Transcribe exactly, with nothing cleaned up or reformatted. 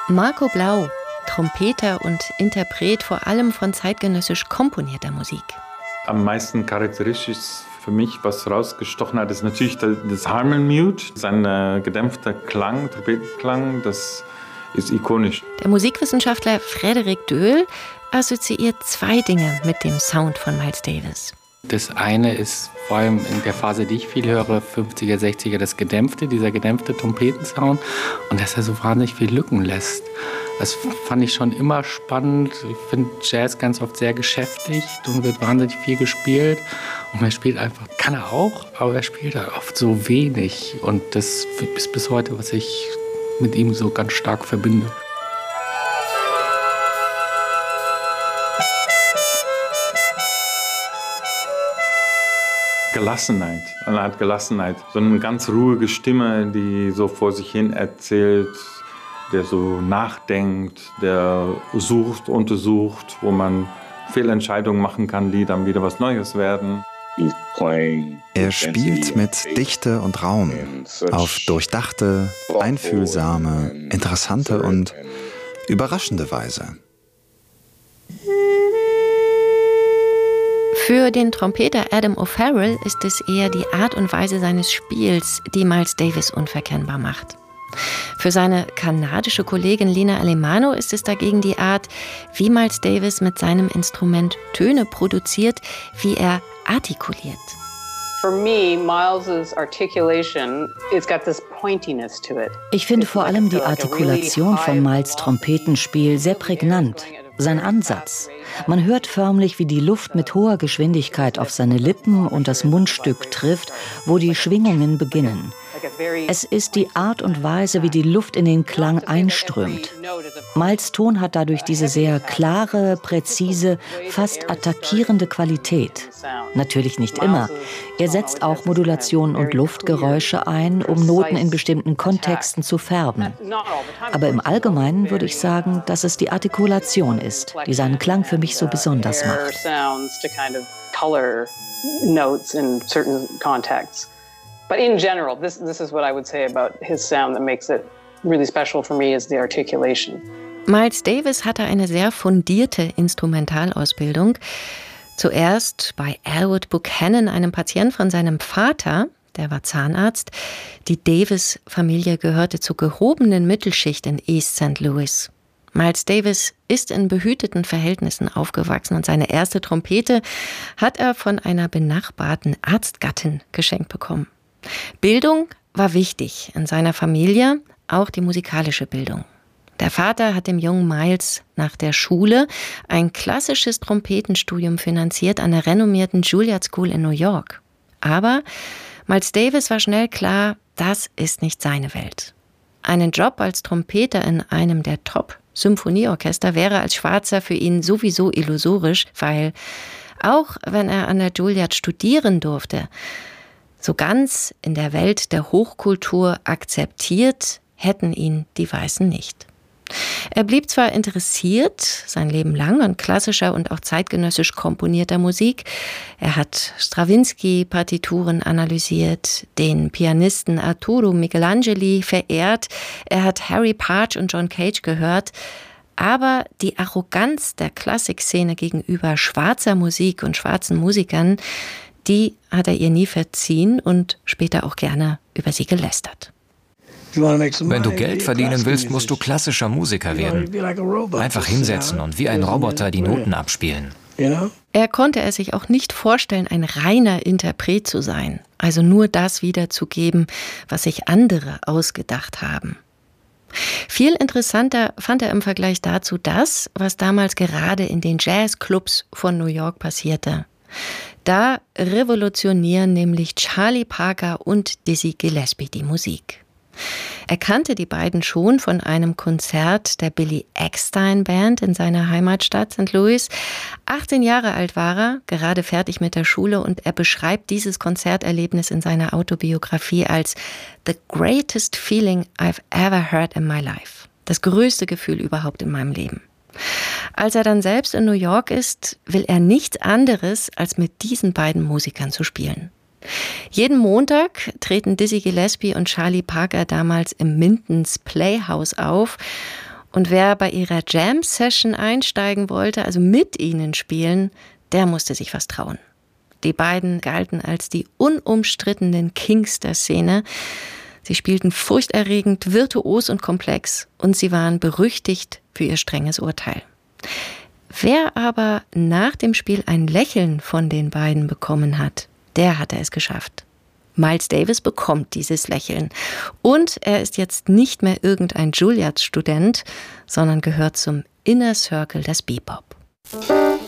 Marco Blau, Trompeter und Interpret vor allem von zeitgenössisch komponierter Musik. Am meisten charakteristisch für mich, was rausgestochen hat, ist natürlich das Harmon Mute, sein äh, gedämpfter Klang, Trompetenklang, das ist ikonisch. Der Musikwissenschaftler Frédéric Döhl assoziiert zwei Dinge mit dem Sound von Miles Davis. Das eine ist vor allem in der Phase, die ich viel höre, fünfziger, sechziger, das Gedämpfte, dieser gedämpfte Trompetensound und dass er so wahnsinnig viel Lücken lässt. Das fand ich schon immer spannend. Ich finde Jazz ganz oft sehr geschäftigt und wird wahnsinnig viel gespielt. Und er spielt einfach, kann er auch, aber er spielt halt oft so wenig. Und das ist bis heute, was ich mit ihm so ganz stark verbinde. Gelassenheit, eine Art Gelassenheit. So eine ganz ruhige Stimme, die so vor sich hin erzählt, der so nachdenkt, der sucht, untersucht, wo man Fehlentscheidungen machen kann, die dann wieder was Neues werden. Er spielt mit Dichte und Raum auf durchdachte, einfühlsame, interessante und überraschende Weise. Für den Trompeter Adam O'Farrell ist es eher die Art und Weise seines Spiels, die Miles Davis unverkennbar macht. Für seine kanadische Kollegin Lina Alemano ist es dagegen die Art, wie Miles Davis mit seinem Instrument Töne produziert, wie er artikuliert. Ich finde vor allem die Artikulation von Miles' Trompetenspiel sehr prägnant. Sein Ansatz. Man hört förmlich, wie die Luft mit hoher Geschwindigkeit auf seine Lippen und das Mundstück trifft, wo die Schwingungen beginnen. Es ist die Art und Weise, wie die Luft in den Klang einströmt. Miles' Ton hat dadurch diese sehr klare, präzise, fast attackierende Qualität. Natürlich nicht immer. Er setzt auch Modulationen und Luftgeräusche ein, um Noten in bestimmten Kontexten zu färben. Aber im Allgemeinen würde ich sagen, dass es die Artikulation ist, die seinen Klang für mich so besonders macht. But in general, this this is what I would say about his sound that makes it really special for me is the articulation. Miles Davis hatte eine sehr fundierte Instrumentalausbildung. Zuerst bei Elwood Buchanan, einem Patient von seinem Vater, der war Zahnarzt. Die Davis-Familie gehörte zur gehobenen Mittelschicht in East Saint Louis. Miles Davis ist in behüteten Verhältnissen aufgewachsen und seine erste Trompete hat er von einer benachbarten Arztgattin geschenkt bekommen. Bildung war wichtig in seiner Familie, auch die musikalische Bildung. Der Vater hat dem jungen Miles nach der Schule ein klassisches Trompetenstudium finanziert an der renommierten Juilliard School in New York. Aber Miles Davis war schnell klar, das ist nicht seine Welt. Einen Job als Trompeter in einem der Top-Symphonieorchester wäre als Schwarzer für ihn sowieso illusorisch, weil auch wenn er an der Juilliard studieren durfte, so ganz in der Welt der Hochkultur akzeptiert hätten ihn die Weißen nicht. Er blieb zwar interessiert, sein Leben lang, an klassischer und auch zeitgenössisch komponierter Musik. Er hat Strawinsky-Partituren analysiert, den Pianisten Arturo Michelangeli verehrt, er hat Harry Partch und John Cage gehört. Aber die Arroganz der Klassikszene gegenüber schwarzer Musik und schwarzen Musikern, die hat er ihr nie verziehen und später auch gerne über sie gelästert. Wenn du Geld verdienen willst, musst du klassischer Musiker werden. Einfach hinsetzen und wie ein Roboter die Noten abspielen. Er konnte es sich auch nicht vorstellen, ein reiner Interpret zu sein, also nur das wiederzugeben, was sich andere ausgedacht haben. Viel interessanter fand er im Vergleich dazu das, was damals gerade in den Jazzclubs von New York passierte. Da revolutionieren nämlich Charlie Parker und Dizzy Gillespie die Musik. Er kannte die beiden schon von einem Konzert der Billy Eckstine Band in seiner Heimatstadt Sankt Louis. achtzehn Jahre alt war er, gerade fertig mit der Schule, und er beschreibt dieses Konzerterlebnis in seiner Autobiografie als the greatest feeling I've ever heard in my life. Das größte Gefühl überhaupt in meinem Leben. Als er dann selbst in New York ist, will er nichts anderes, als mit diesen beiden Musikern zu spielen. Jeden Montag treten Dizzy Gillespie und Charlie Parker damals im Mintons Playhouse auf Und wer bei ihrer Jam-Session einsteigen wollte, also mit ihnen spielen, der musste sich was trauen. Die beiden galten als die unumstrittenen Kings der Szene. Sie spielten furchterregend, virtuos und komplex und sie waren berüchtigt für ihr strenges Urteil. Wer aber nach dem Spiel ein Lächeln von den beiden bekommen hat, der hatte es geschafft. Miles Davis bekommt dieses Lächeln. Und er ist jetzt nicht mehr irgendein Juilliard-Student, sondern gehört zum Inner Circle des Bebop.